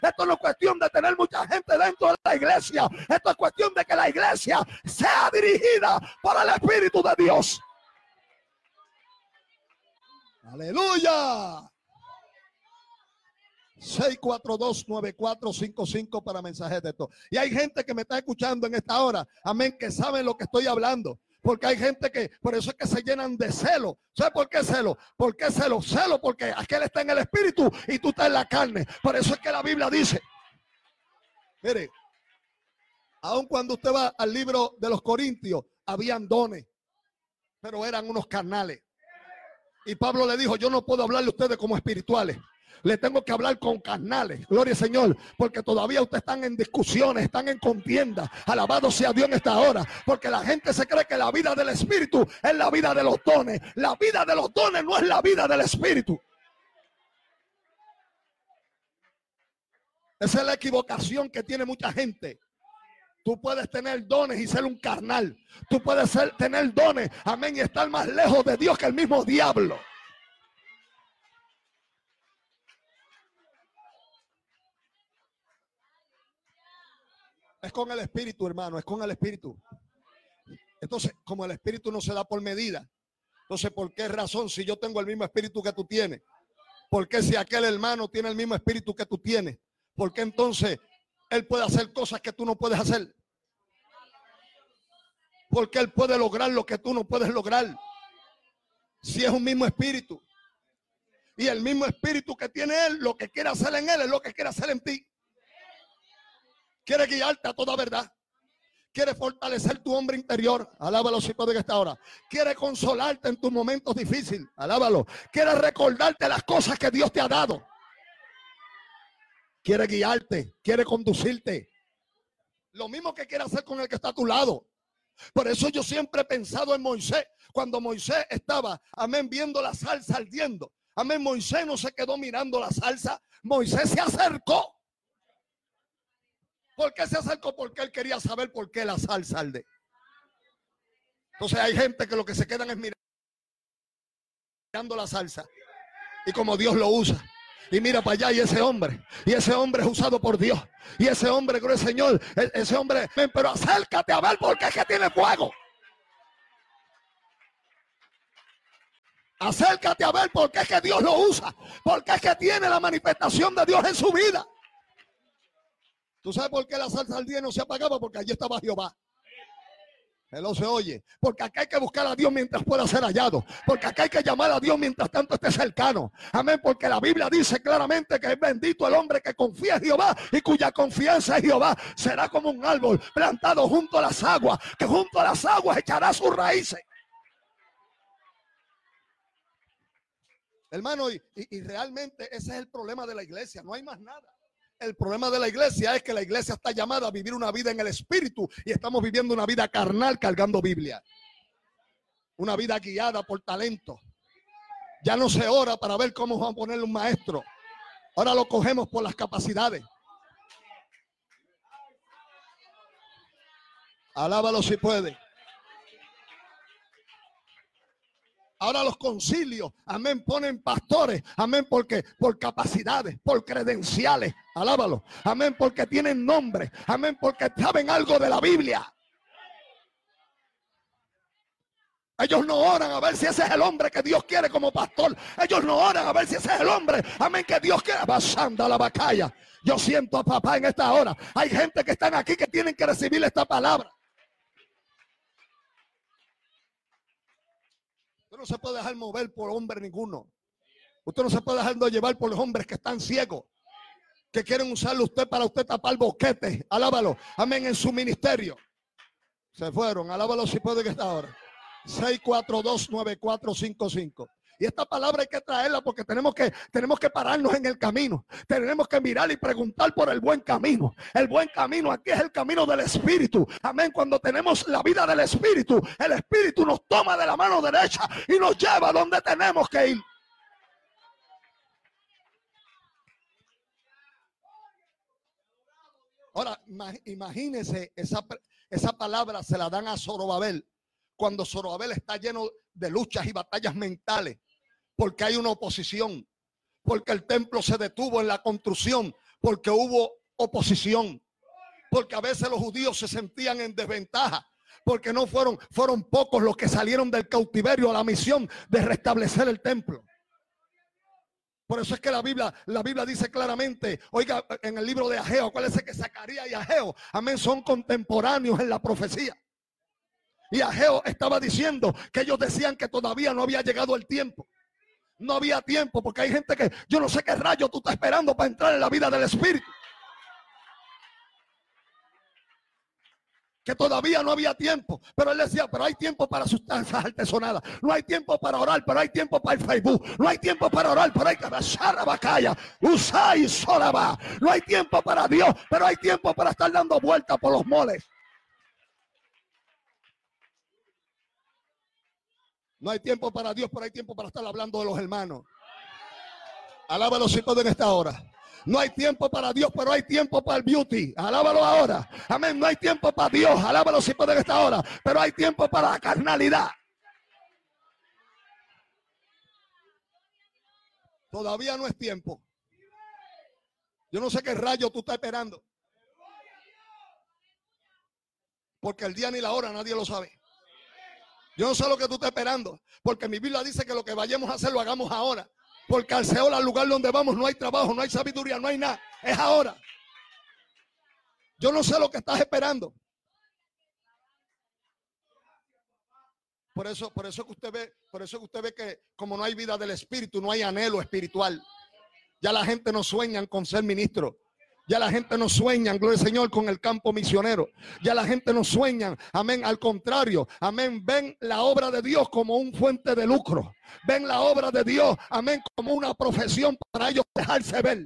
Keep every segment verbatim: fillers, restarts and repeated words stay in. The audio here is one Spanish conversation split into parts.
Esto no es cuestión de tener mucha gente dentro de la iglesia. Esto es cuestión de que la iglesia sea dirigida por el Espíritu de Dios. Aleluya. seis cuatro dos, nueve cuatro cinco cinco para mensajes de texto. Y hay gente que me está escuchando en esta hora, amén, que saben lo que estoy hablando. Porque hay gente que, por eso es que se llenan de celo. ¿Sabe por qué celo? ¿Por qué celo? Celo porque aquel está en el espíritu y tú estás en la carne. Por eso es que la Biblia dice, mire, aun cuando usted va al libro de los Corintios, habían dones, pero eran unos carnales. Y Pablo le dijo, yo no puedo hablarle a ustedes como espirituales. Le tengo que hablar con carnales, gloria al Señor, porque todavía ustedes están en discusiones, están en contienda. Alabado sea Dios en esta hora, porque la gente se cree que la vida del Espíritu es la vida de los dones. La vida de los dones no es la vida del Espíritu. Esa es la equivocación que tiene mucha gente. Tú puedes tener dones y ser un carnal. Tú puedes ser, tener dones, amén, y estar más lejos de Dios que el mismo diablo. Es con el Espíritu, hermano, es con el Espíritu. Entonces, como el Espíritu no se da por medida, entonces, ¿por qué razón si yo tengo el mismo Espíritu que tú tienes? ¿Por qué si aquel hermano tiene el mismo Espíritu que tú tienes? ¿Por qué entonces él puede hacer cosas que tú no puedes hacer? ¿Por qué él puede lograr lo que tú no puedes lograr? Si es un mismo Espíritu. Y el mismo Espíritu que tiene él, lo que quiere hacer en él es lo que quiere hacer en ti. Quiere guiarte a toda verdad. Quiere fortalecer tu hombre interior. Alábalo si puede que está ahora. Quiere consolarte en tus momentos difíciles. Alábalo. Quiere recordarte las cosas que Dios te ha dado. Quiere guiarte. Quiere conducirte. Lo mismo que quiere hacer con el que está a tu lado. Por eso yo siempre he pensado en Moisés. Cuando Moisés estaba, amén, viendo la salsa ardiendo. Amén, Moisés no se quedó mirando la salsa. Moisés se acercó. ¿Por qué se acercó? Porque él quería saber por qué la salsa arde. Entonces hay gente que lo que se quedan es mirando la salsa. Y como Dios lo usa. Y mira para allá y ese hombre. Y ese hombre es usado por Dios. Y ese hombre, gloria al Señor. Ese hombre, ven, pero acércate a ver por qué es que tiene fuego. Acércate a ver por qué es que Dios lo usa. Porque es que tiene la manifestación de Dios en su vida. ¿Tú sabes por qué la salsa al día no se apagaba? Porque allí estaba Jehová. Él no se oye. Porque acá hay que buscar a Dios mientras pueda ser hallado. Porque acá hay que llamar a Dios mientras tanto esté cercano. Amén. Porque la Biblia dice claramente que es bendito el hombre que confía en Jehová y cuya confianza en Jehová será como un árbol plantado junto a las aguas, que junto a las aguas echará sus raíces. Hermano, y, y, y realmente ese es el problema de la iglesia. No hay más nada. El problema de la iglesia es que la iglesia está llamada a vivir una vida en el espíritu y estamos viviendo una vida carnal cargando Biblia. Una vida guiada por talento. Ya no se ora para ver cómo vamos a ponerle un maestro. Ahora lo cogemos por las capacidades. Alábalo si puede. Ahora los concilios, amén, ponen pastores, amén, porque por capacidades, por credenciales, alábalo, amén, porque tienen nombre, amén, porque saben algo de la Biblia. Ellos no oran a ver si ese es el hombre que Dios quiere como pastor. Ellos no oran a ver si ese es el hombre, amén, que Dios quiere. Pasando a la bacalla. Yo siento a papá en esta hora. Hay gente que están aquí que tienen que recibir esta palabra. Usted no se puede dejar mover por hombre ninguno. Usted no se puede dejar llevar por los hombres que están ciegos, que quieren usarlo usted para usted tapar boquetes. Alábalo, amén, en su ministerio. Se fueron, alábalo si puede que está ahora. seis cuatro dos, nueve cuatro cinco cinco. Y esta palabra hay que traerla porque tenemos que, tenemos que pararnos en el camino. Tenemos que mirar y preguntar por el buen camino. El buen camino aquí es el camino del Espíritu. Amén. Cuando tenemos la vida del Espíritu, el Espíritu nos toma de la mano derecha y nos lleva donde tenemos que ir. Ahora, imagínense, esa, esa palabra se la dan a Zorobabel cuando Zorobabel está lleno de luchas y batallas mentales, porque hay una oposición, porque el templo se detuvo en la construcción, porque hubo oposición, porque a veces los judíos se sentían en desventaja, porque no fueron, fueron pocos los que salieron del cautiverio a la misión de restablecer el templo. Por eso es que la Biblia, la Biblia dice claramente, oiga, en el libro de Ageo, acuérdense que Zacarías y Ageo, amén, son contemporáneos en la profecía. Y Ageo estaba diciendo que ellos decían que todavía no había llegado el tiempo. No había tiempo, porque hay gente que yo no sé qué rayo tú estás esperando para entrar en la vida del Espíritu. Que todavía no había tiempo, pero él decía, pero hay tiempo para sustancias artesonadas, no hay tiempo para orar, pero hay tiempo para el Facebook, no hay tiempo para orar, pero hay que abrazar a Bacaya, Usay Solaba, no hay tiempo para Dios, pero hay tiempo para estar dando vueltas por los moles. No hay tiempo para Dios, pero hay tiempo para estar hablando de los hermanos. Alábalo si pueden esta hora. No hay tiempo para Dios, pero hay tiempo para el beauty. Alábalo ahora. Amén. No hay tiempo para Dios. Alábalo si pueden esta hora. Pero hay tiempo para la carnalidad. Todavía no es tiempo. Yo no sé qué rayo tú estás esperando. Porque el día ni la hora nadie lo sabe. Yo no sé lo que tú estás esperando. Porque mi Biblia dice que lo que vayamos a hacer lo hagamos ahora. Porque al Seol, al lugar donde vamos, no hay trabajo, no hay sabiduría, no hay nada. Es ahora. Yo no sé lo que estás esperando. Por eso, por eso que usted ve, por eso que usted ve que como no hay vida del espíritu, no hay anhelo espiritual. Ya la gente no sueña con ser ministro. Ya la gente no sueña, gloria al Señor, con el campo misionero. Ya la gente no sueña, amén, al contrario, amén, ven la obra de Dios como un fuente de lucro. Ven la obra de Dios, amén, como una profesión para ellos dejarse ver.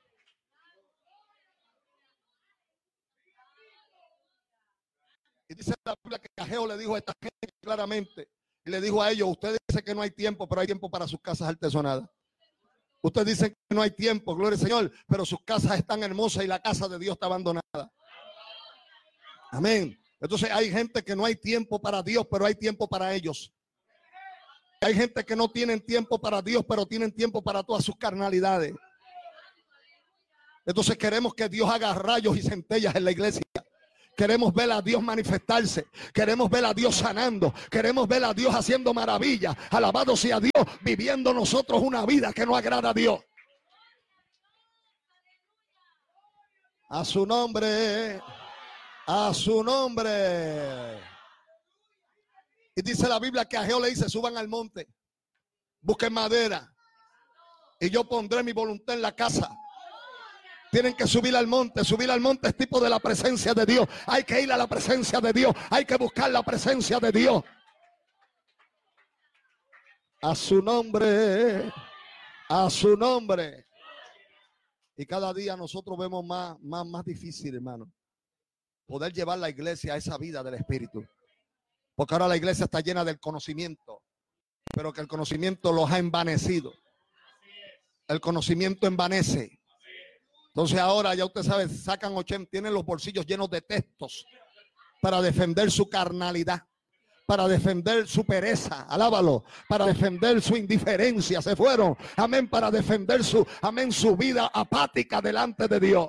Y dice la Biblia que Ageo le dijo a esta gente claramente, y le dijo a ellos, ustedes dicen que no hay tiempo, pero hay tiempo para sus casas artesonadas. Ustedes dicen que no hay tiempo, gloria al Señor, pero sus casas están hermosas y la casa de Dios está abandonada. Amén. Entonces hay gente que no hay tiempo para Dios, pero hay tiempo para ellos. Hay gente que no tienen tiempo para Dios, pero tienen tiempo para todas sus carnalidades. Entonces queremos que Dios haga rayos y centellas en la iglesia. Queremos ver a Dios manifestarse. Queremos ver a Dios sanando. Queremos ver a Dios haciendo maravillas. Alabado sea Dios, viviendo nosotros una vida que no agrada a Dios. A su nombre. A su nombre. Y dice la Biblia que a Ageo le dice, suban al monte, busquen madera y yo pondré mi voluntad en la casa. Tienen que subir al monte. Subir al monte es tipo de la presencia de Dios. Hay que ir a la presencia de Dios. Hay que buscar la presencia de Dios. A su nombre. A su nombre. Y cada día nosotros vemos más, más, más difícil, hermano, poder llevar la iglesia a esa vida del Espíritu. Porque ahora la iglesia está llena del conocimiento, pero que el conocimiento los ha envanecido. El conocimiento envanece. Entonces ahora ya usted sabe, sacan ochenta, tienen los bolsillos llenos de textos para defender su carnalidad, para defender su pereza, alábalo, para defender su indiferencia, se fueron, amén, para defender su, amén, su vida apática delante de Dios.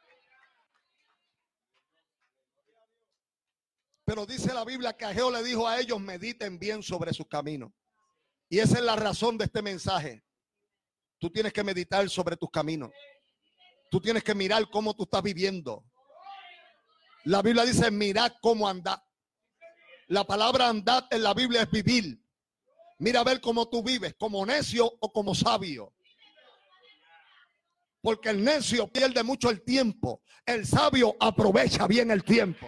Pero dice la Biblia que Ageo le dijo a ellos, mediten bien sobre sus caminos. Y esa es la razón de este mensaje. Tú tienes que meditar sobre tus caminos. Tú tienes que mirar cómo tú estás viviendo. La Biblia dice, mirad cómo andad. La palabra andad en la Biblia es vivir. Mira a ver cómo tú vives, como necio o como sabio. Porque el necio pierde mucho el tiempo. El sabio aprovecha bien el tiempo.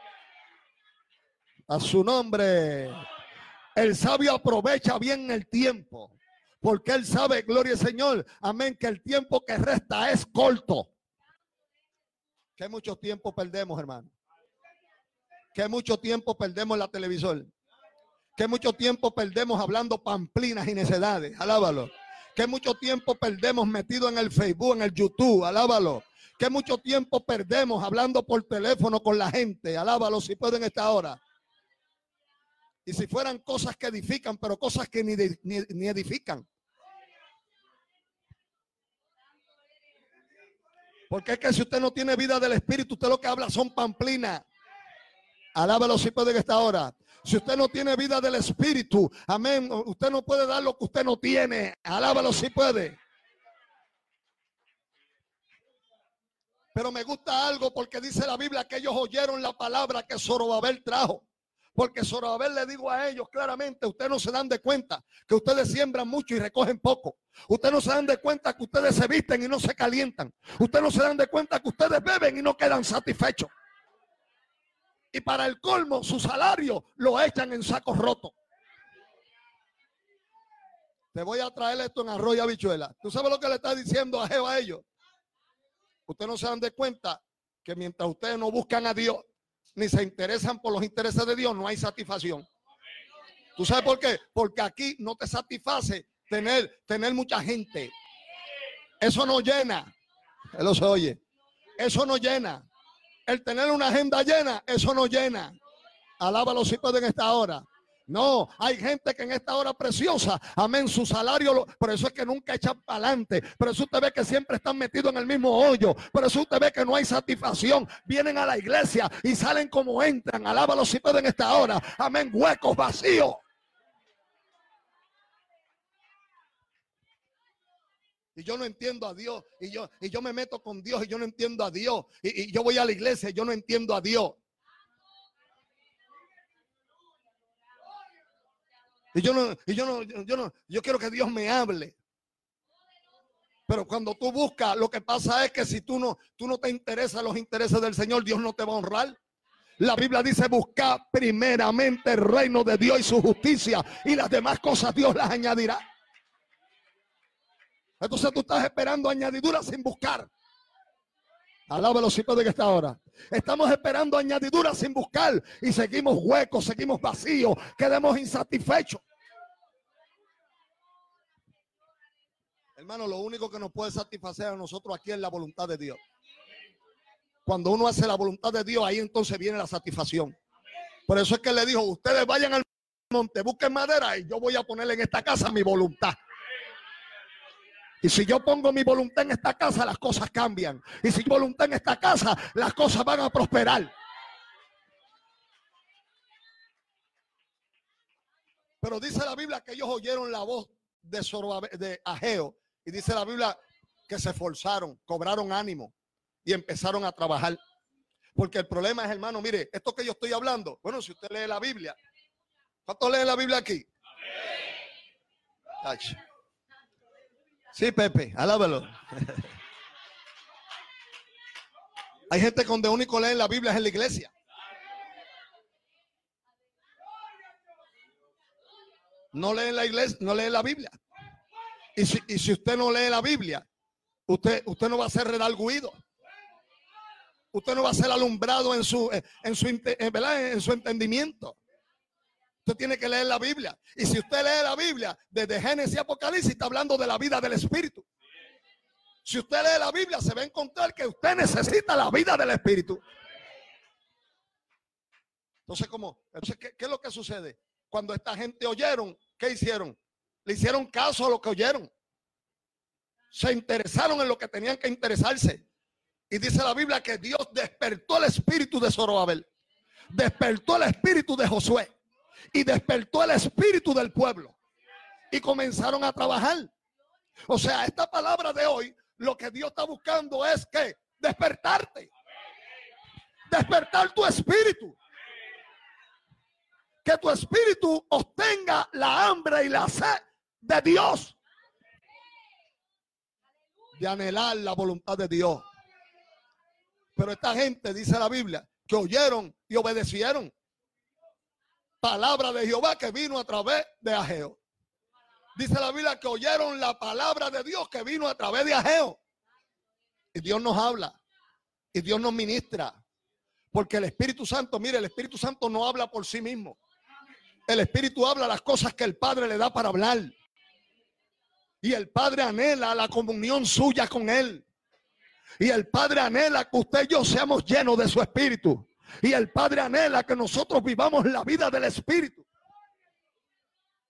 A su nombre. El sabio aprovecha bien el tiempo. Porque él sabe, gloria al Señor, amén, que el tiempo que resta es corto. Que mucho tiempo perdemos, hermano. Que mucho tiempo perdemos en la televisor. Que mucho tiempo perdemos hablando pamplinas y necedades. Alábalo. Que mucho tiempo perdemos metido en el Facebook, en el YouTube. Alábalo. Que mucho tiempo perdemos hablando por teléfono con la gente. Alábalo si pueden esta hora. Y si fueran cosas que edifican, pero cosas que ni, ni, ni edifican. Porque es que si usted no tiene vida del Espíritu, usted lo que habla son pamplinas. Alábalo si puede que está ahora. Si usted no tiene vida del Espíritu, amén, usted no puede dar lo que usted no tiene. Alábalo si puede. Pero me gusta algo porque dice la Biblia que ellos oyeron la palabra que Zorobabel trajo. Porque Zorobabel le digo a ellos claramente, ustedes no se dan de cuenta que ustedes siembran mucho y recogen poco. Ustedes no se dan de cuenta que ustedes se visten y no se calientan. Ustedes no se dan de cuenta que ustedes beben y no quedan satisfechos. Y para el colmo, su salario lo echan en sacos rotos. Te voy a traer esto en arroz y habichuela. ¿Tú sabes lo que le está diciendo a Jehová a ellos? Ustedes no se dan de cuenta que mientras ustedes no buscan a Dios, ni se interesan por los intereses de Dios, no hay satisfacción. ¿Tú sabes por qué? Porque aquí no te satisface tener, tener mucha gente. Eso no llena. Él se oye. Eso no llena. El tener una agenda llena, eso no llena. Alábalo si pueden en esta hora. No, hay gente que en esta hora preciosa, amén, su salario, lo, por eso es que nunca echan para adelante, por eso usted ve que siempre están metidos en el mismo hoyo, por eso usted ve que no hay satisfacción, vienen a la iglesia y salen como entran, alábalo si pueden en esta hora, amén, huecos vacíos. Y yo no entiendo a Dios, y yo, y yo me meto con Dios y yo no entiendo a Dios, y, y yo voy a la iglesia y yo no entiendo a Dios. Y yo no, y yo no, yo no, yo quiero que Dios me hable. Pero cuando tú buscas, lo que pasa es que si tú no, tú no te interesas los intereses del Señor, Dios no te va a honrar. La Biblia dice: buscar primeramente el reino de Dios y su justicia, y las demás cosas Dios las añadirá. Entonces tú estás esperando añadiduras sin buscar. Alábalo si puede que está ahora. Estamos esperando añadiduras sin buscar y seguimos huecos, seguimos vacíos, quedamos insatisfechos. Hermano, lo único que nos puede satisfacer a nosotros aquí es la voluntad de Dios. Cuando uno hace la voluntad de Dios, ahí entonces viene la satisfacción. Por eso es que le dijo: ustedes vayan al monte, busquen madera y yo voy a ponerle en esta casa mi voluntad. Y si yo pongo mi voluntad en esta casa, las cosas cambian. Y si yo pongo voluntad en esta casa, las cosas van a prosperar. Pero dice la Biblia que ellos oyeron la voz de, Zorobabel, de Ageo. Y dice la Biblia que se esforzaron, cobraron ánimo y empezaron a trabajar. Porque el problema es, hermano, mire, esto que yo estoy hablando, bueno, si usted lee la Biblia, ¿cuántos leen la Biblia aquí? Ay. Sí, Pepe, alábalo. Hay gente que donde único leen la Biblia es en la iglesia. No leen la iglesia, no leen la Biblia. Y si, y si usted no lee la Biblia, usted, usted no va a ser redarguido. Usted no va a ser alumbrado en su, en su, en, ¿verdad? En su entendimiento. Usted tiene que leer la Biblia. Y si usted lee la Biblia desde Génesis y Apocalipsis, está hablando de la vida del Espíritu. Si usted lee la Biblia, se va a encontrar que usted necesita la vida del Espíritu. Entonces, ¿cómo? Entonces, ¿qué, qué es lo que sucede? Cuando esta gente oyeron, ¿qué hicieron? Le hicieron caso a lo que oyeron. Se interesaron en lo que tenían que interesarse. Y dice la Biblia que Dios despertó el espíritu de Zorobabel. Despertó el espíritu de Josué. Y despertó el espíritu del pueblo. Y comenzaron a trabajar. O sea, esta palabra de hoy, lo que Dios está buscando es que despertarte. Despertar tu espíritu. Que tu espíritu obtenga la hambre y la sed de Dios. De anhelar la voluntad de Dios. Pero esta gente, dice la Biblia, que oyeron y obedecieron. Palabra de Jehová que vino a través de Ageo. Dice la Biblia que oyeron la palabra de Dios que vino a través de Ageo. Y Dios nos habla. Y Dios nos ministra. Porque el Espíritu Santo, mire, el Espíritu Santo no habla por sí mismo. El Espíritu habla las cosas que el Padre le da para hablar. Y el Padre anhela la comunión suya con Él. Y el Padre anhela que usted y yo seamos llenos de su Espíritu. Y el Padre anhela que nosotros vivamos la vida del Espíritu.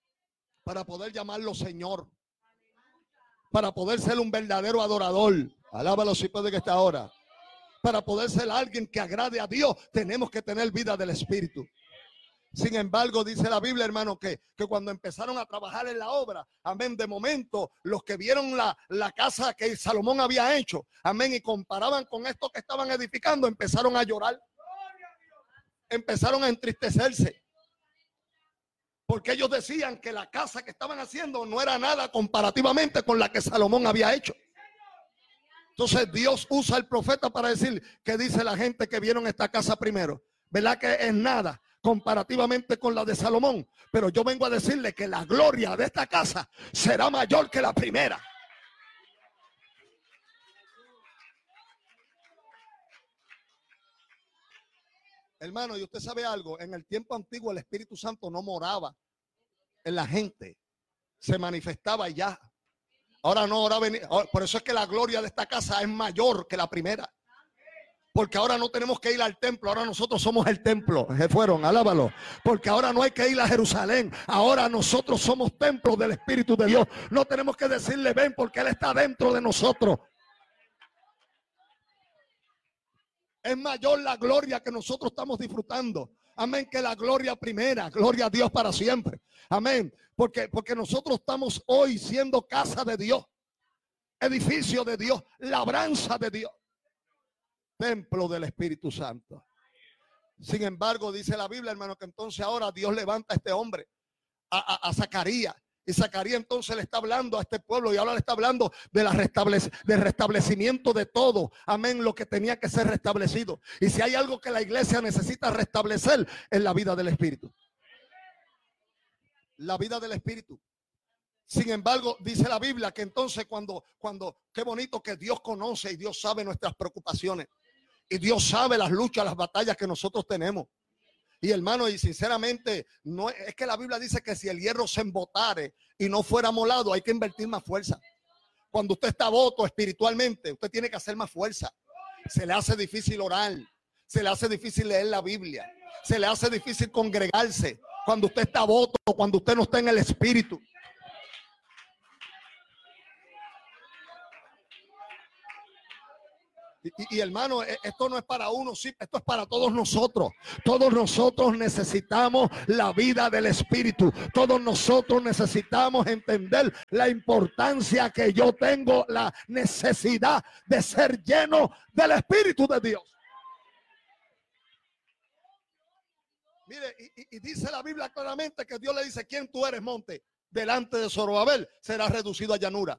Para poder llamarlo Señor. Para poder ser un verdadero adorador. Alábalo si puede que está ahora. Para poder ser alguien que agrade a Dios, tenemos que tener vida del Espíritu. Sin embargo, dice la Biblia, hermano, que, que cuando empezaron a trabajar en la obra, amén, de momento, los que vieron la, la casa que Salomón había hecho, amén, y comparaban con esto que estaban edificando, empezaron a llorar, empezaron a entristecerse, porque ellos decían que la casa que estaban haciendo no era nada comparativamente con la que Salomón había hecho. Entonces Dios usa al profeta para decir que dice la gente que vieron esta casa primero, ¿verdad? Que es nada comparativamente con la de Salomón, pero yo vengo a decirle que la gloria de esta casa será mayor que la primera. Hermano, y usted sabe algo, en el tiempo antiguo el Espíritu Santo no moraba en la gente, se manifestaba ya. Ahora no, ahora venir, por eso es que la gloria de esta casa es mayor que la primera. Porque ahora no tenemos que ir al templo, ahora nosotros somos el templo. Se fueron, alábalo. Porque ahora no hay que ir a Jerusalén, ahora nosotros somos templos del Espíritu de Dios. No tenemos que decirle ven porque Él está dentro de nosotros. Es mayor la gloria que nosotros estamos disfrutando. Amén, que la gloria primera, gloria a Dios para siempre. Amén, porque, porque nosotros estamos hoy siendo casa de Dios, edificio de Dios, labranza de Dios. Templo del Espíritu Santo. Sin embargo, dice la Biblia, hermano, que entonces ahora Dios levanta a este hombre, a, a, a Zacarías. Y Zacarías entonces le está hablando a este pueblo y ahora le está hablando de la restablec del restablecimiento de todo. Amén, lo que tenía que ser restablecido. Y si hay algo que la iglesia necesita restablecer, es la vida del Espíritu. La vida del Espíritu. Sin embargo, dice la Biblia que entonces cuando, cuando, qué bonito que Dios conoce y Dios sabe nuestras preocupaciones. Y Dios sabe las luchas, las batallas que nosotros tenemos. Y hermano, y sinceramente, no es que la Biblia dice que si el hierro se embotare y no fuera molado, hay que invertir más fuerza. Cuando usted está voto espiritualmente, usted tiene que hacer más fuerza. Se le hace difícil orar, se le hace difícil leer la Biblia, se le hace difícil congregarse. Cuando usted está voto, cuando usted no está en el Espíritu. Y, y hermano, esto no es para uno, sí, esto es para todos nosotros. Todos nosotros necesitamos la vida del Espíritu. Todos nosotros necesitamos entender la importancia que yo tengo, la necesidad de ser lleno del Espíritu de Dios. Mire, y, y dice la Biblia claramente que Dios le dice, ¿quién tú eres, monte? Delante de Zorobabel será reducido a llanura.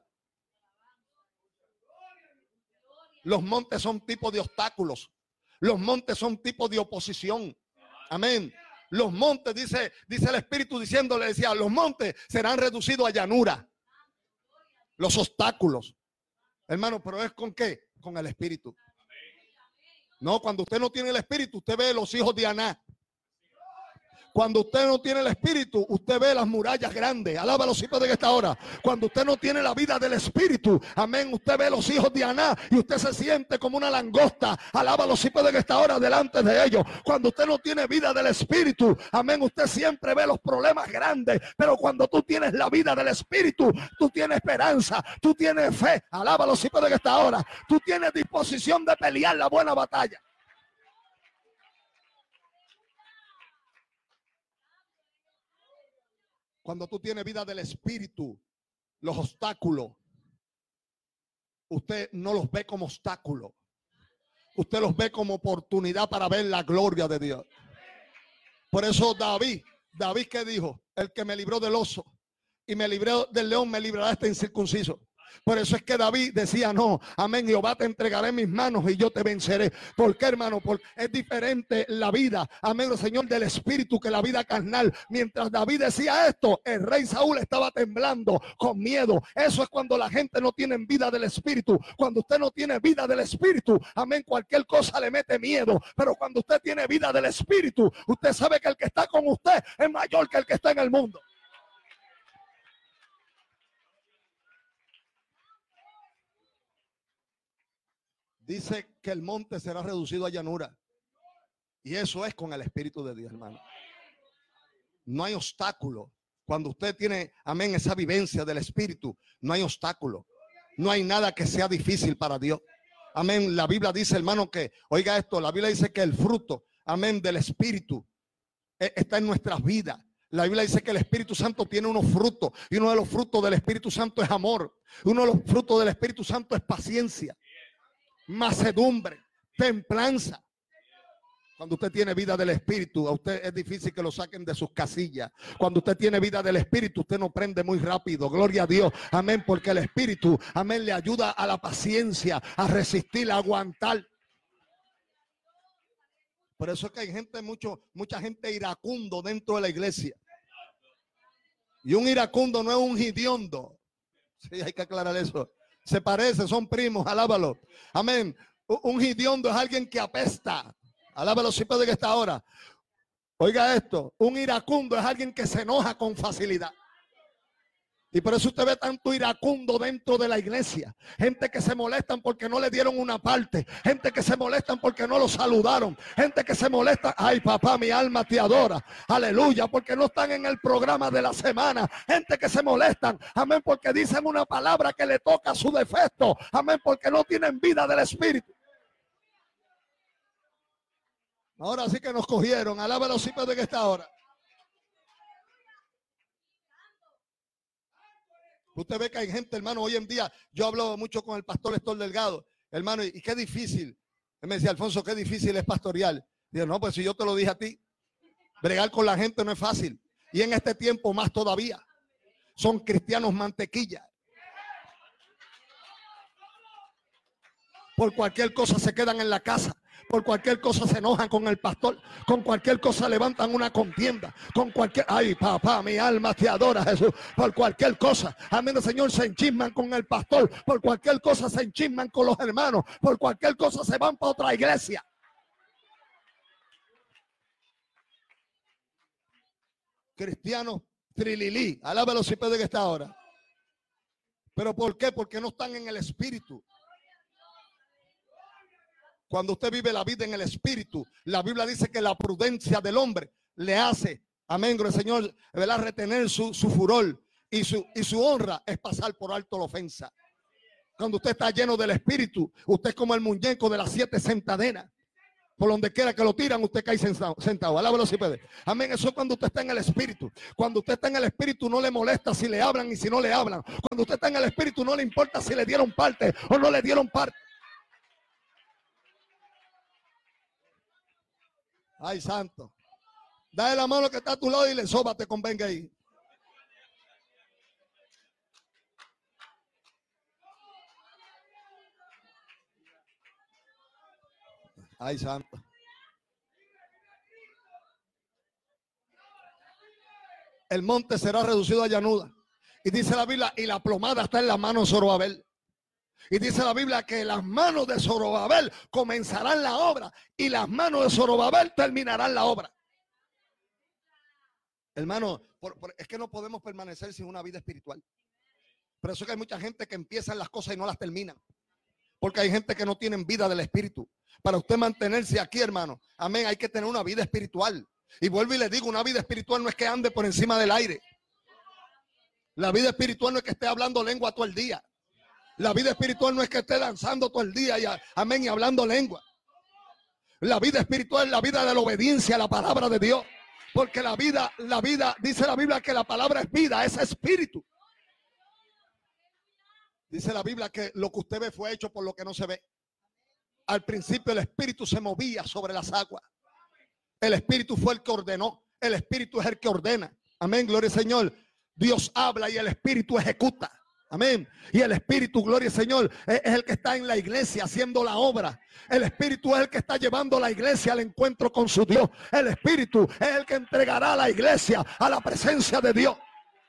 Los montes son tipos de obstáculos. Los montes son tipos de oposición. Amén. Los montes, dice, dice el Espíritu diciéndole, decía, los montes serán reducidos a llanura. Los obstáculos. Hermano, pero ¿es con qué? Con el Espíritu. No, cuando usted no tiene el Espíritu, usted ve los hijos de Aná. Cuando usted no tiene el Espíritu, usted ve las murallas grandes. Alaba los hijos de esta hora. Cuando usted no tiene la vida del Espíritu, amén, usted ve los hijos de Aná y usted se siente como una langosta. Alaba los hijos de esta hora delante de ellos. Cuando usted no tiene vida del Espíritu, amén, usted siempre ve los problemas grandes. Pero cuando tú tienes la vida del Espíritu, tú tienes esperanza, tú tienes fe. Alaba los hijos de esta hora. Tú tienes disposición de pelear la buena batalla. Cuando tú tienes vida del Espíritu, los obstáculos, usted no los ve como obstáculos. Usted los ve como oportunidad para ver la gloria de Dios. Por eso David, David ¿qué dijo? El que me libró del oso y me libró del león, me librará este incircunciso. Por eso es que David decía, no, amén, Jehová te entregaré en mis manos y yo te venceré. ¿Por qué, hermano? Porque es diferente la vida, amén, Señor, del Espíritu que la vida carnal. Mientras David decía esto, el rey Saúl estaba temblando con miedo. Eso es cuando la gente no tiene vida del Espíritu. Cuando usted no tiene vida del Espíritu, amén, cualquier cosa le mete miedo. Pero cuando usted tiene vida del Espíritu, usted sabe que el que está con usted es mayor que el que está en el mundo. Dice que el monte será reducido a llanura. Y eso es con el Espíritu de Dios, hermano. No hay obstáculo. Cuando usted tiene, amén, esa vivencia del Espíritu, no hay obstáculo. No hay nada que sea difícil para Dios. Amén. La Biblia dice, hermano, que, oiga esto, la Biblia dice que el fruto, amén, del Espíritu eh, está en nuestras vidas. La Biblia dice que el Espíritu Santo tiene unos frutos, y uno de los frutos del Espíritu Santo es amor. Uno de los frutos del Espíritu Santo es paciencia, mansedumbre, templanza. Cuando usted tiene vida del Espíritu, a usted es difícil que lo saquen de sus casillas. Cuando usted tiene vida del Espíritu, usted no prende muy rápido. Gloria a Dios. Amén. Porque el Espíritu, amén, le ayuda a la paciencia, a resistir, a aguantar. Por eso es que hay gente, mucho, mucha gente iracundo dentro de la iglesia. Y un iracundo no es un hediondo. Sí, hay que aclarar eso. Se parece, son primos, alábalo. Amén. Un hediondo es alguien que apesta. Alábalo si puede que está ahora. Oiga esto, un iracundo es alguien que se enoja con facilidad. Y por eso usted ve tanto iracundo dentro de la iglesia. Gente que se molestan porque no le dieron una parte. Gente que se molestan porque no lo saludaron. Gente que se molesta. Ay, papá, mi alma te adora. Aleluya, porque no están en el programa de la semana. Gente que se molestan. Amén, porque dicen una palabra que le toca su defecto. Amén, porque no tienen vida del Espíritu. Ahora sí que nos cogieron. Alábalo si puede que está ahora. Usted ve que hay gente, hermano, hoy en día, yo hablo mucho con el pastor Héctor Delgado, hermano, y, y qué difícil. Él me decía, Alfonso, qué difícil es pastorear. Digo, no, pues si yo te lo dije a ti, bregar con la gente no es fácil. Y en este tiempo más todavía. Son cristianos mantequilla. Por cualquier cosa se quedan en la casa. Por cualquier cosa se enojan con el pastor. Con cualquier cosa levantan una contienda. Con cualquier... Ay, papá, mi alma te adora, Jesús. Por cualquier cosa. Amén, Señor, se enchisman con el pastor. Por cualquier cosa se enchisman con los hermanos. Por cualquier cosa se van para otra iglesia. Cristianos trililí. Alábalo si puede que está ahora. ¿Pero por qué? Porque no están en el Espíritu. Cuando usted vive la vida en el Espíritu, la Biblia dice que la prudencia del hombre le hace, amén, gloria al Señor, ¿verdad?, retener su, su furor, y su, y su honra es pasar por alto la ofensa. Cuando usted está lleno del Espíritu, usted es como el muñeco de las siete sentadenas. Por donde quiera que lo tiran, usted cae sentado. sentado. Alábalo si puede. Amén. Eso es cuando usted está en el Espíritu. Cuando usted está en el Espíritu, no le molesta si le hablan y si no le hablan. Cuando usted está en el Espíritu, no le importa si le dieron parte o no le dieron parte. Ay, santo. Dale la mano que está a tu lado y le sóbate, convenga ahí. Ay, santo. El monte será reducido a llanura. Y dice la Biblia, y la plomada está en las manos de Zorobabel. Y dice la Biblia que las manos de Zorobabel comenzarán la obra y las manos de Zorobabel terminarán la obra. Hermano, por, por, es que no podemos permanecer sin una vida espiritual. Por eso es que hay mucha gente que empiezan las cosas y no las terminan. Porque hay gente que no tienen vida del Espíritu. Para usted mantenerse aquí, hermano, amén, hay que tener una vida espiritual. Y vuelvo y le digo, una vida espiritual no es que ande por encima del aire. La vida espiritual no es que esté hablando lengua todo el día. La vida espiritual no es que esté danzando todo el día y amén y hablando lengua. La vida espiritual es la vida de la obediencia a la palabra de Dios. Porque la vida, la vida, dice la Biblia que la palabra es vida, es espíritu. Dice la Biblia que lo que usted ve fue hecho por lo que no se ve. Al principio el espíritu se movía sobre las aguas. El espíritu fue el que ordenó. El espíritu es el que ordena. Amén, gloria al Señor. Dios habla y el espíritu ejecuta. Amén. Y el Espíritu, gloria al Señor, es el que está en la iglesia haciendo la obra. El Espíritu es el que está llevando a la iglesia al encuentro con su Dios. El Espíritu es el que entregará a la iglesia a la presencia de Dios.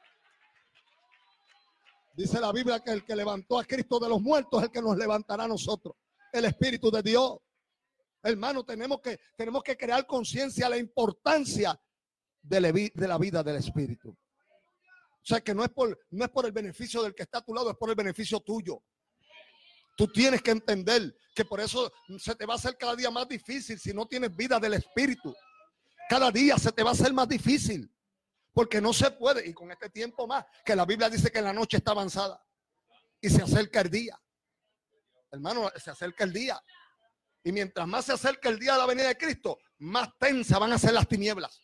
Dice la Biblia que el que levantó a Cristo de los muertos es el que nos levantará a nosotros. El Espíritu de Dios. Hermano, tenemos que, tenemos que crear conciencia de la importancia de la, de la vida del Espíritu. O sea que no es, por, no es por el beneficio del que está a tu lado, es por el beneficio tuyo. Tú tienes que entender que por eso se te va a hacer cada día más difícil si no tienes vida del Espíritu. Cada día se te va a hacer más difícil. Porque no se puede, y con este tiempo más, que la Biblia dice que la noche está avanzada. Y se acerca el día. Hermano, se acerca el día. Y mientras más se acerca el día de la venida de Cristo, más tensas van a ser las tinieblas.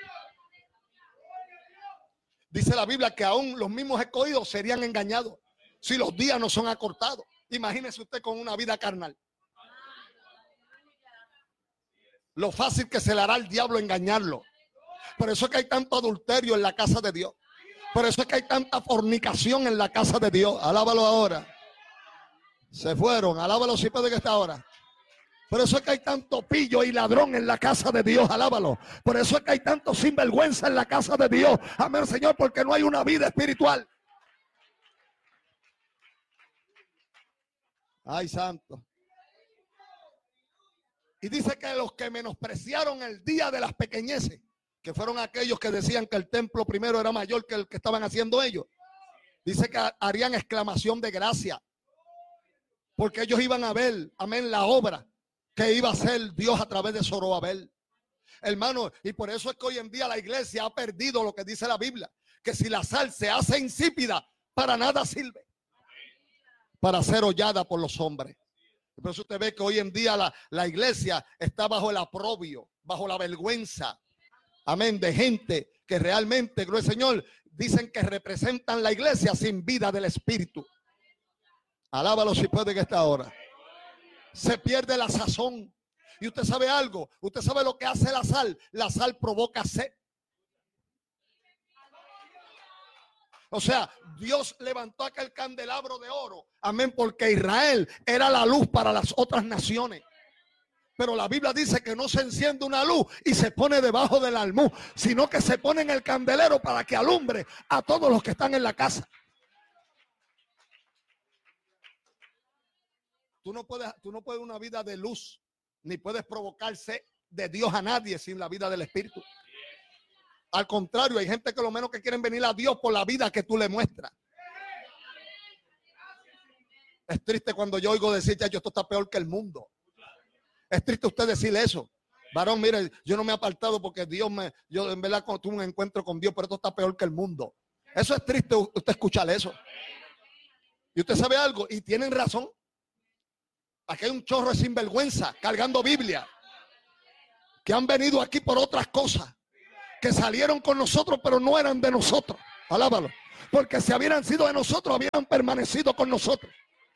Dice la Biblia que aún los mismos escogidos serían engañados si los días no son acortados. Imagínese usted con una vida carnal. Lo fácil que se le hará al diablo engañarlo. Por eso es que hay tanto adulterio en la casa de Dios. Por eso es que hay tanta fornicación en la casa de Dios. Alábalo ahora. Se fueron. Alábalo si puede que está ahora. Por eso es que hay tanto pillo y ladrón en la casa de Dios. Alábalo. Por eso es que hay tanto sinvergüenza en la casa de Dios. Amén, Señor, porque no hay una vida espiritual. Ay, santo. Y dice que los que menospreciaron el día de las pequeñeces, que fueron aquellos que decían que el templo primero era mayor que el que estaban haciendo ellos, dice que harían exclamación de gracia, porque ellos iban a ver, amén, la obra que iba a hacer Dios a través de Zorobabel. Hermano, y por eso es que hoy en día la iglesia ha perdido lo que dice la Biblia, que si la sal se hace insípida, para nada sirve, para ser hollada por los hombres. Por eso usted ve que hoy en día la, la iglesia está bajo el aprobio, bajo la vergüenza, amén, de gente que realmente, gloria al Señor, dicen que representan la iglesia sin vida del Espíritu. Alábalo si puede que esta hora. Se pierde la sazón. Y usted sabe algo, usted sabe lo que hace la sal. La sal provoca sed. O sea, Dios levantó aquel candelabro de oro, amén, porque Israel era la luz para las otras naciones. Pero la Biblia dice que no se enciende una luz y se pone debajo del almud, sino que se pone en el candelero para que alumbre a todos los que están en la casa. Tú no puedes, tú no puedes una vida de luz, ni puedes provocarse de Dios a nadie sin la vida del Espíritu. Al contrario, hay gente que lo menos que quieren venir a Dios por la vida que tú le muestras. Es triste cuando yo oigo decir, ya, esto está peor que el mundo. Es triste usted decirle eso. Varón, mire, yo no me he apartado porque Dios me, yo en verdad tuve un encuentro con Dios, pero esto está peor que el mundo. Eso es triste usted escuchar eso. Y usted sabe algo, y tienen razón. Aquí hay un chorro de sinvergüenza cargando Biblia, que han venido aquí por otras cosas, que salieron con nosotros, pero no eran de nosotros. Alábalo. Porque si hubieran sido de nosotros, habían permanecido con nosotros.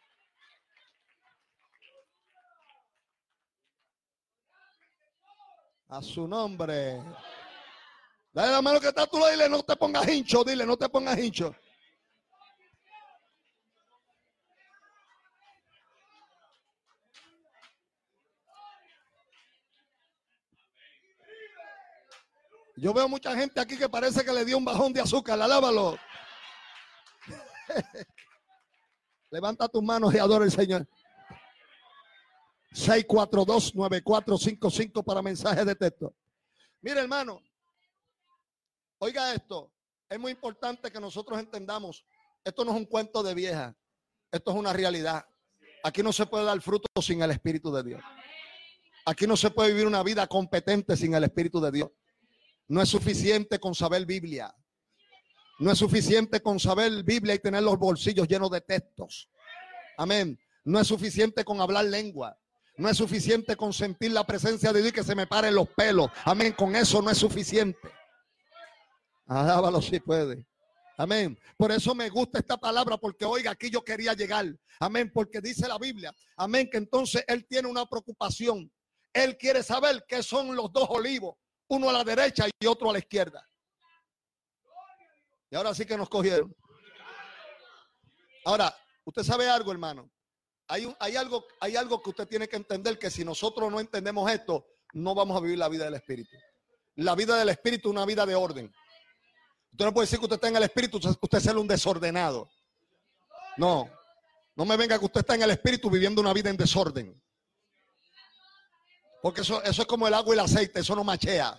A su nombre. Dale la mano que está tú, dile, no te pongas hincho, dile, no te pongas hincho. Yo veo mucha gente aquí que parece que le dio un bajón de azúcar. Alábalo. Levanta tus manos y adora al Señor. seis cuatro dos, nueve cuatro cinco cinco para mensajes de texto. Mire, hermano, oiga esto. Es muy importante que nosotros entendamos. Esto no es un cuento de vieja. Esto es una realidad. Aquí no se puede dar fruto sin el Espíritu de Dios. Aquí no se puede vivir una vida competente sin el Espíritu de Dios. No es suficiente con saber Biblia. No es suficiente con saber Biblia y tener los bolsillos llenos de textos. Amén. No es suficiente con hablar lengua. No es suficiente con sentir la presencia de Dios y que se me paren los pelos. Amén. Con eso no es suficiente. Alábalo si puede. Amén. Por eso me gusta esta palabra, porque oiga, aquí yo quería llegar. Amén. Porque dice la Biblia. Amén. Que entonces él tiene una preocupación. Él quiere saber qué son los dos olivos. Uno a la derecha y otro a la izquierda. Y ahora sí que nos cogieron. Ahora, usted sabe algo, hermano. Hay, un, hay, algo, hay algo que usted tiene que entender, que si nosotros no entendemos esto, no vamos a vivir la vida del Espíritu. La vida del Espíritu es una vida de orden. Usted no puede decir que usted está en el Espíritu, usted es un desordenado. No, no me venga que usted está en el Espíritu viviendo una vida en desorden. Porque eso, eso es como el agua y el aceite, eso no machea.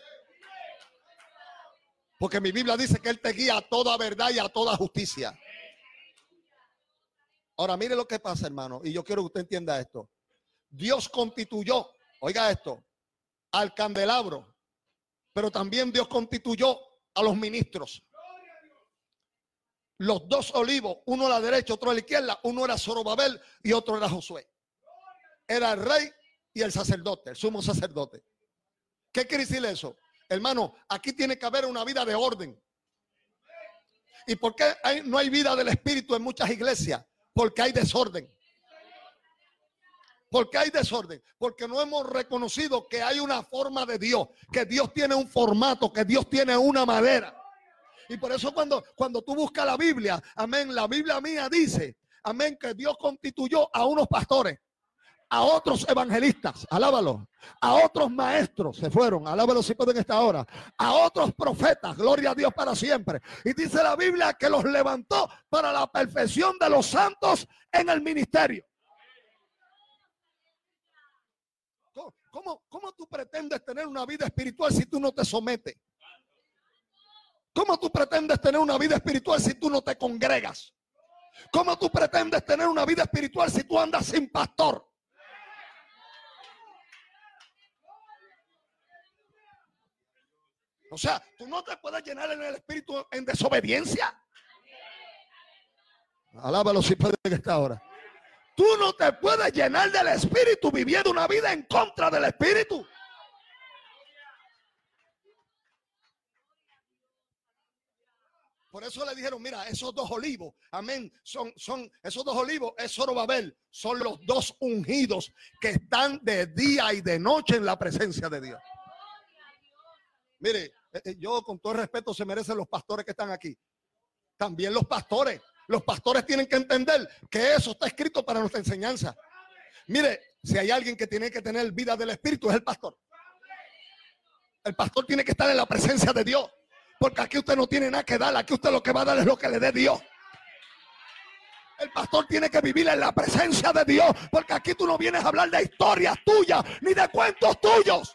Porque mi Biblia dice que Él te guía a toda verdad y a toda justicia. Ahora mire lo que pasa, hermano, y yo quiero que usted entienda esto. Dios constituyó, oiga esto, al candelabro, pero también Dios constituyó a los ministros. Los dos olivos, uno a la derecha, otro a la izquierda, uno era Zorobabel y otro era Josué. Era el rey y el sacerdote, el sumo sacerdote. ¿Qué quiere decir eso? Hermano, aquí tiene que haber una vida de orden. ¿Y por qué hay, no hay vida del Espíritu en muchas iglesias? Porque hay desorden. Porque hay desorden, porque no hemos reconocido que hay una forma de Dios, que Dios tiene un formato, que Dios tiene una manera. Y por eso cuando, cuando tú buscas la Biblia, amén, la Biblia mía dice, amén, que Dios constituyó a unos pastores, a otros evangelistas, alábalo, a otros maestros, se fueron, alábalo si pueden esta hora, a otros profetas, gloria a Dios para siempre. Y dice la Biblia que los levantó para la perfección de los santos en el ministerio. ¿Cómo, ¿Cómo tú pretendes tener una vida espiritual si tú no te sometes? ¿Cómo tú pretendes tener una vida espiritual si tú no te congregas? ¿Cómo tú pretendes tener una vida espiritual si tú andas sin pastor? O sea, tú no te puedes llenar en el espíritu en desobediencia. Alábalo si puede que está ahora. Tú no te puedes llenar del Espíritu viviendo una vida en contra del Espíritu. Por eso le dijeron, mira, esos dos olivos, amén, son, son, esos dos olivos, es Zorobabel, son los dos ungidos que están de día y de noche en la presencia de Dios. Mire, yo con todo el respeto se merecen los pastores que están aquí. También los pastores. Los pastores tienen que entender que eso está escrito para nuestra enseñanza. Mire, si hay alguien que tiene que tener vida del Espíritu es el pastor. El pastor tiene que estar en la presencia de Dios. Porque aquí usted no tiene nada que dar. Aquí usted lo que va a dar es lo que le dé Dios. El pastor tiene que vivir en la presencia de Dios. Porque aquí tú no vienes a hablar de historias tuyas ni de cuentos tuyos.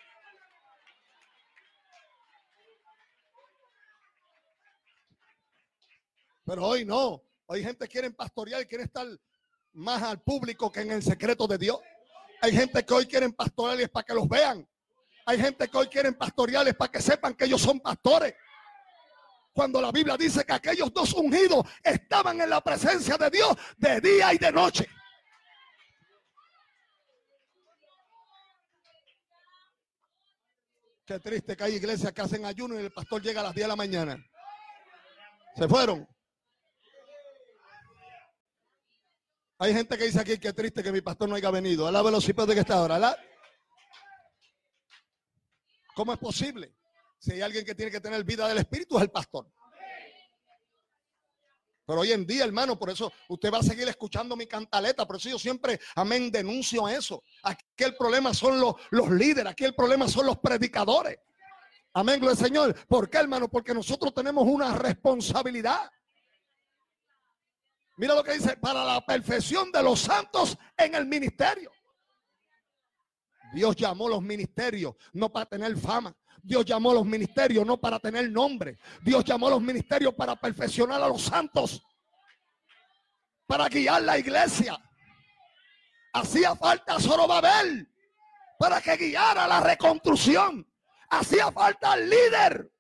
Pero hoy no. Hay gente que quiere pastorear y quiere estar más al público que en el secreto de Dios. Hay gente que hoy quieren pastorear para que los vean. Hay gente que hoy quieren pastorear para que sepan que ellos son pastores. Cuando la Biblia dice que aquellos dos ungidos estaban en la presencia de Dios de día y de noche. Qué triste que hay iglesias que hacen ayuno y el pastor llega a las diez de la mañana. Se fueron. Hay gente que dice aquí que triste que mi pastor no haya venido. A la velocidad de que está ahora. ¿La? ¿Cómo es posible? Si hay alguien que tiene que tener vida del Espíritu es el pastor. Pero hoy en día, hermano, por eso usted va a seguir escuchando mi cantaleta. Por eso yo siempre, amén, denuncio eso. Aquí el problema son los, los líderes. Aquí el problema son los predicadores. Amén, gloria al Señor. ¿Por qué, hermano? Porque nosotros tenemos una responsabilidad. Mira lo que dice, para la perfección de los santos en el ministerio. Dios llamó los ministerios no para tener fama. Dios llamó los ministerios no para tener nombre. Dios llamó los ministerios para perfeccionar a los santos. Para guiar la iglesia. Hacía falta Zorobabel para que guiara la reconstrucción. Hacía falta el líder.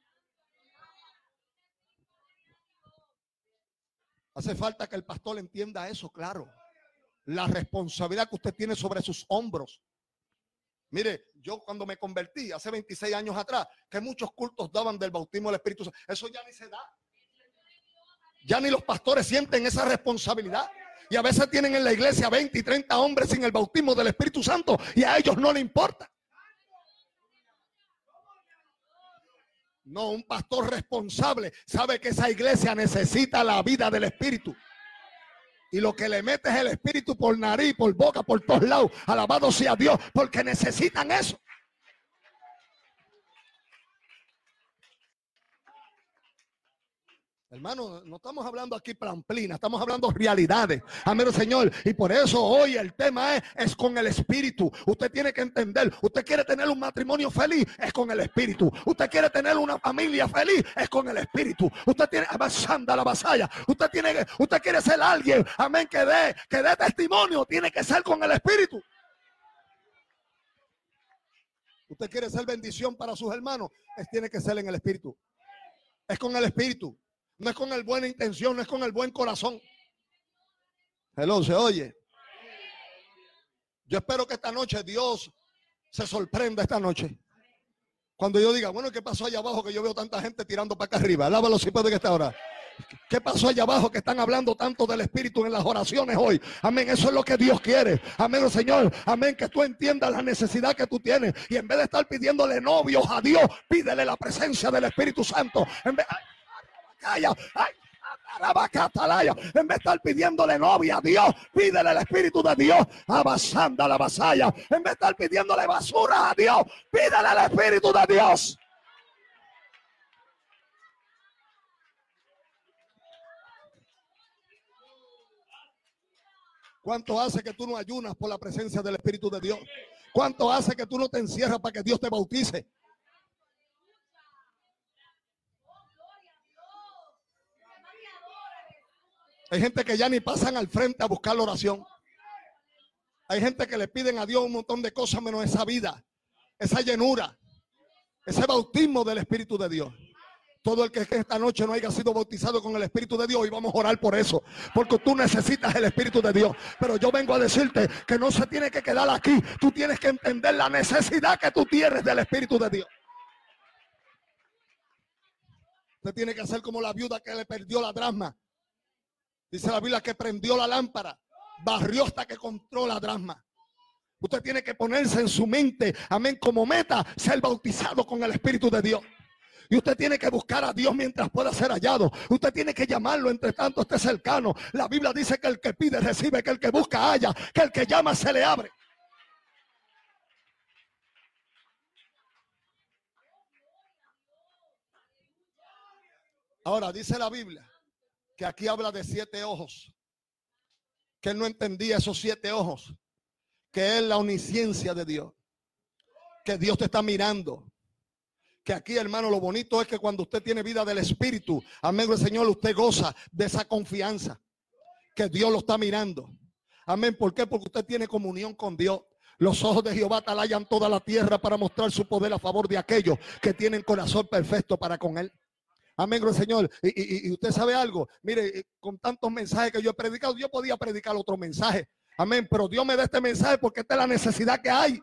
Hace falta que el pastor entienda eso, claro. La responsabilidad que usted tiene sobre sus hombros. Mire, yo cuando me convertí hace veintiséis años atrás, que muchos cultos daban del bautismo del Espíritu Santo, eso ya ni se da. Ya ni los pastores sienten esa responsabilidad. Y a veces tienen en la iglesia veinte y treinta hombres sin el bautismo del Espíritu Santo y a ellos no les importa. No, un pastor responsable sabe que esa iglesia necesita la vida del Espíritu. Y lo que le mete es el Espíritu por nariz, por boca, por todos lados. Alabado sea Dios, porque necesitan eso. Hermano, no estamos hablando aquí plamplina, estamos hablando realidades. Amén, Señor. Y por eso hoy el tema es, es con el Espíritu. Usted tiene que entender, usted quiere tener un matrimonio feliz, es con el Espíritu. Usted quiere tener una familia feliz, es con el Espíritu. Usted tiene, avanzando la vasalla. Usted tiene, usted quiere ser alguien, amén, que dé, que dé testimonio, tiene que ser con el Espíritu. Usted quiere ser bendición para sus hermanos, es, tiene que ser en el Espíritu. Es con el Espíritu. No es con el buena intención, no es con el buen corazón. Hello, ¿se oye? Yo espero que esta noche Dios se sorprenda esta noche. Cuando yo diga, bueno, ¿qué pasó allá abajo que yo veo tanta gente tirando para acá arriba? Alábalo si puede que está ahora. ¿Qué pasó allá abajo que están hablando tanto del Espíritu en las oraciones hoy? Amén, eso es lo que Dios quiere. Amén, Señor. Amén, que tú entiendas la necesidad que tú tienes. Y en vez de estar pidiéndole novios a Dios, pídele la presencia del Espíritu Santo. En vez, ay, calla, ay, en vez de estar pidiéndole novia a Dios, pídele el Espíritu de Dios. Abasanda la vasalla. En vez de estar pidiéndole basura a Dios, pídele el Espíritu de Dios. ¿Cuánto hace que tú no ayunas por la presencia del Espíritu de Dios? ¿Cuánto hace que tú no te encierras para que Dios te bautice? Hay gente que ya ni pasan al frente a buscar la oración. Hay gente que le piden a Dios un montón de cosas menos esa vida, esa llenura, ese bautismo del Espíritu de Dios. Todo el que esta noche no haya sido bautizado con el Espíritu de Dios, hoy vamos a orar por eso, porque tú necesitas el Espíritu de Dios. Pero yo vengo a decirte que no se tiene que quedar aquí. Tú tienes que entender la necesidad que tú tienes del Espíritu de Dios. Usted tiene que hacer como la viuda que le perdió la dracma. Dice la Biblia que prendió la lámpara, barrió hasta que encontró la dracma. Usted tiene que ponerse en su mente, amén, como meta, ser bautizado con el Espíritu de Dios. Y usted tiene que buscar a Dios mientras pueda ser hallado. Usted tiene que llamarlo entre tanto esté cercano. La Biblia dice que el que pide recibe, que el que busca halla, que el que llama se le abre. Ahora dice la Biblia que aquí habla de siete ojos, que él no entendía esos siete ojos, que es la omnisciencia de Dios, que Dios te está mirando. Que aquí, hermano, lo bonito es que cuando usted tiene vida del Espíritu, amén, el Señor, usted goza de esa confianza, que Dios lo está mirando. Amén, ¿por qué? Porque usted tiene comunión con Dios. Los ojos de Jehová talayan toda la tierra para mostrar su poder a favor de aquellos que tienen corazón perfecto para con Él. Amén, el Señor. Y, y, y usted sabe algo, mire, con tantos mensajes que yo he predicado, yo podía predicar otro mensaje. Amén, pero Dios me da este mensaje porque esta es la necesidad que hay.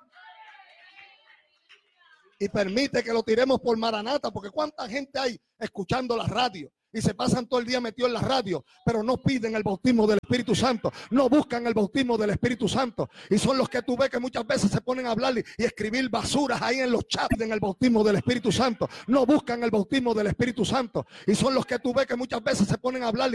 Y permite que lo tiremos por Maranata, porque cuánta gente hay escuchando la radio y se pasan todo el día metidos en la radio, pero no piden el bautismo del Espíritu Santo, no buscan el bautismo del Espíritu Santo, y son los que tú ves que muchas veces se ponen a hablar y, y escribir basuras ahí en los chats en el bautismo del Espíritu Santo, no buscan el bautismo del Espíritu Santo, y son los que tú ves que muchas veces se ponen a hablar